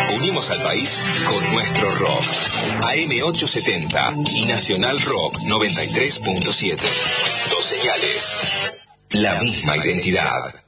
Unimos al país con nuestro rock. AM870 y Nacional Rock 93.7. Dos señales, la misma identidad.